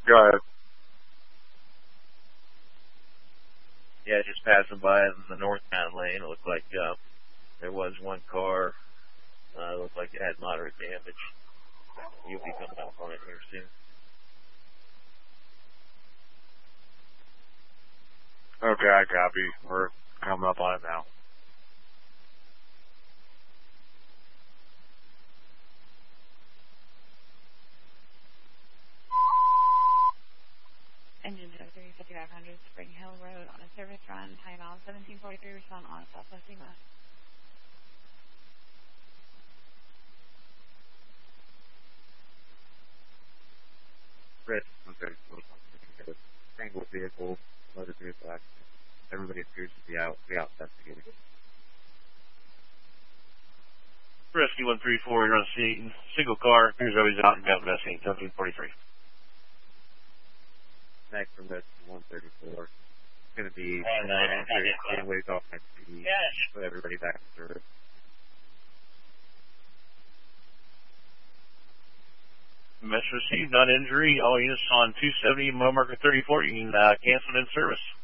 Go ahead. Yeah, just passing by in the northbound lane. It looked like there was one car. It looked like it had moderate damage. You'll be coming up on it here soon. Okay, I copy. We're coming up on it now. Engine 03, 5500 Spring Hill Road on a service run. Time out 1743. Respond on Southwest Lima. Red 134. Single vehicle, motor vehicle accident. Everybody appears to be out investigating. Rescue 134, you're on scene. Single car appears always out and out investigating. 1743. Next from Rescue 134. It's going to be ways off next to the put everybody back in service. Message received, not injury. All units on 270 mile marker 34. You can cancel in service.